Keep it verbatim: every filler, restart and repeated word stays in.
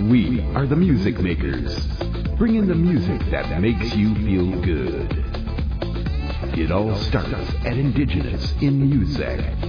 We are the music makers, bringing the music that makes you feel good. It all starts at Indigenous in Music.